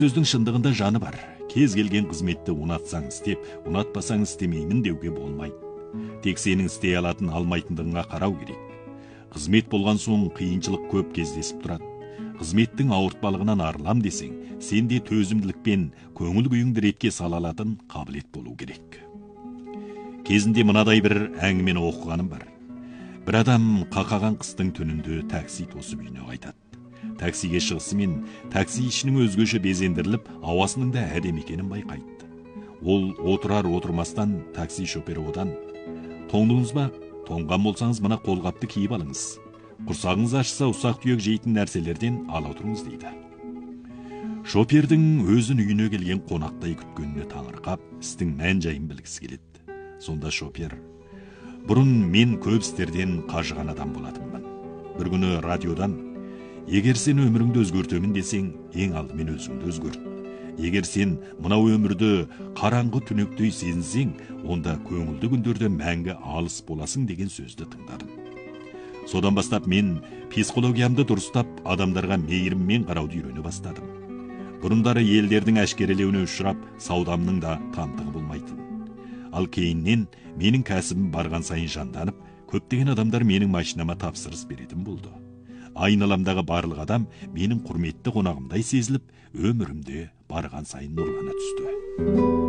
Сөздің шындығында жаны бар. Кез келген қызметті ұнатсаң істеп, ұнатпасаң істемеймін деуге болмайды. Тек сенің істей алатын алмайтындығыңа қарау керек. Қызмет болған соң қиыншылық көп кездесіп тұрады. Қызметтің ауыртпалығынан арылам десең, сенде төзімділікпен көңіл күйіңді ретке сала алатын қабілет болу керек. Кезінде мынадай бір әңгімені оқығаным бар. Бір адам қақаған қыстың түнінде такси тосып үйіне қайтады. Таксиге шығысымен такси ішінің өзгеше безендіріліп, ауасының да әдемі екенін байқайды. Ол отырар отырмастан такси шопері одан: "Тоңдыңыз ба? Тоңған болсаңыз мына қолғапты киіп алыңыз. Құрсағыңыз ашса ұсақ түйек жейтін нәрселерден ала отырыңыз" дейді. Шопердің өзін үйіне келген қонақтай күткеніне таңырқап, істің мән-жайын білгісі келеді. Сонда шопер: "Бұрын мен көп істерден қажыған адам болатынмын. Бір күні радиодан: егер сен өміріңді өзгертемін десең, ең алдымен өзіңді өзгерт. Егер сен мынау өмірді қараңғы түнектей сезінсең, онда көңілді күндерде мәңгі алыс боласың" деген сөзді тыңдадым. Содан бастап мен психологиямды дұрыстап, адамдарға мейіріммен қарауды үйрене бастадым. Бұрындары елдердің әшкерелеуіне ұшырап, саудамның да тамтығы болмайтын. Ал кейіннен менің кәсібім барған сайын жанданып, көптеген адамдар менің машинама тапсырыс беретін болды. Айналамдағы барлық адам менің құрметті қонағымдай сезіліп, өмірімде барған сайын нұрлана түсті.